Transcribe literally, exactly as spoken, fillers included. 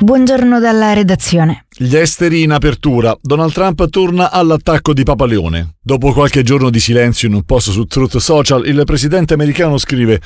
Buongiorno dalla redazione. Gli esteri in apertura. Donald Trump torna all'attacco di Papaleone. Dopo qualche giorno di silenzio in un post su Truth Social, il presidente americano scrive: